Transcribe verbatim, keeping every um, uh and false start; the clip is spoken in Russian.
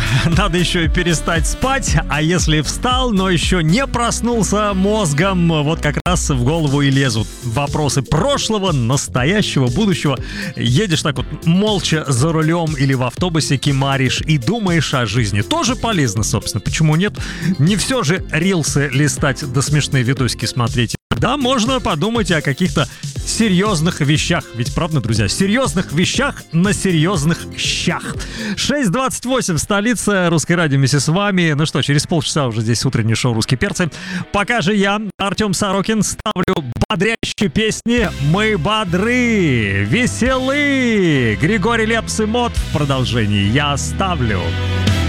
надо еще и перестать спать, а если встал, но еще не проснулся мозгом, вот как раз в голову и лезут вопросы прошлого, настоящего, будущего. Едешь так вот молча за рулем или в автобусе кимаришь и думаешь о жизни. Тоже полезно, собственно, почему нет? Не все же рилсы листать да смешные видосики смотреть. Да, можно подумать о каких-то серьезных вещах. Ведь правда, друзья, серьезных вещах на серьезных щах. шесть двадцать восемь, столица, Русское радио вместе с вами. Ну что, через полчаса уже здесь утреннее шоу «Русские перцы». Пока же я, Артем Сорокин, ставлю бодрящие песни. Мы бодры, веселы. Григорий Лепс и Мот в продолжении. Я ставлю.